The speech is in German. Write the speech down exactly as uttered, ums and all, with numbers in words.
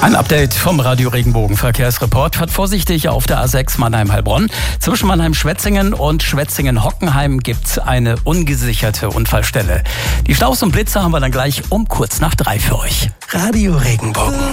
Ein Update vom Radio Regenbogen Verkehrsreport. Fahrt vorsichtig auf der A sechs Mannheim-Heilbronn. Zwischen Mannheim-Schwetzingen und Schwetzingen-Hockenheim gibt's eine ungesicherte Unfallstelle. Die Staus und Blitzer haben wir dann gleich um kurz nach drei für euch. Radio Regenbogen.